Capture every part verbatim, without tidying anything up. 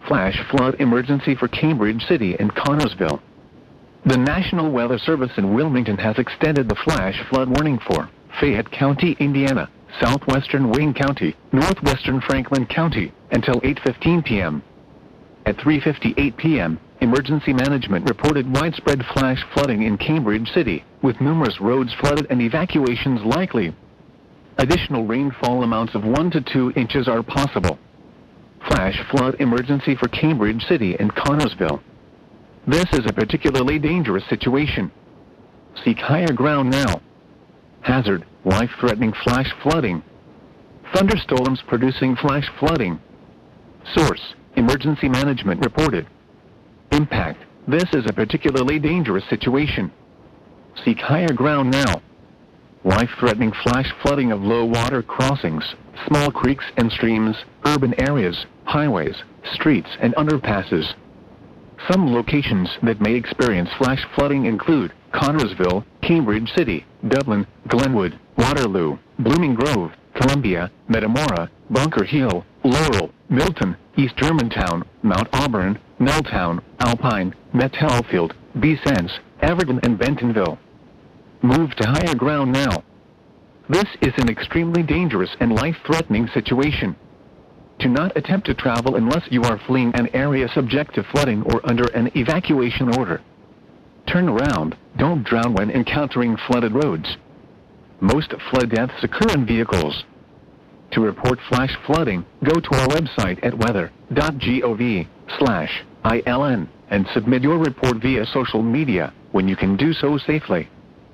Flash flood emergency for Cambridge City and Connersville. The National Weather Service in Wilmington has extended the flash flood warning for Fayette County, Indiana, southwestern Wayne County, northwestern Franklin County, until eight fifteen p.m. At three fifty-eight p.m., Emergency Management reported widespread flash flooding in Cambridge City, with numerous roads flooded and evacuations likely. Additional rainfall amounts of one to two inches are possible. Flash flood emergency for Cambridge City and Connersville. This is a particularly dangerous situation. Seek higher ground now. Hazard, life-threatening flash flooding. Thunderstorms producing flash flooding. Source, Emergency Management reported. Impact, this is a particularly dangerous situation. Seek higher ground now. Life-threatening flash flooding of low water crossings, small creeks and streams, urban areas, highways, streets and underpasses. Some locations that may experience flash flooding include Connersville, Cambridge City, Dublin, Glenwood, Waterloo, Blooming Grove, Columbia, Metamora, Bunker Hill, Laurel, Milton, East Germantown, Mount Auburn, Nulltown, Alpine, Metalfield, Beesens, Everton and Bentonville. Move to higher ground now. This is an extremely dangerous and life-threatening situation. Do not attempt to travel unless you are fleeing an area subject to flooding or under an evacuation order. Turn around, don't drown when encountering flooded roads. Most flood deaths occur in vehicles. To report flash flooding, go to our website at weather dot gov slash I L N and submit your report via social media when you can do so safely.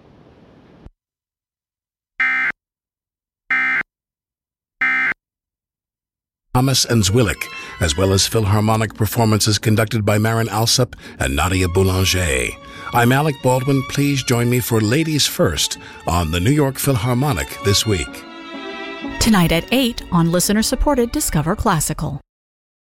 Thomas and Zwillik, as well as Philharmonic performances conducted by Marin Alsop and Nadia Boulanger. I'm Alec Baldwin. Please join me for Ladies First on the New York Philharmonic this week. Tonight at eight on listener-supported Discover Classical.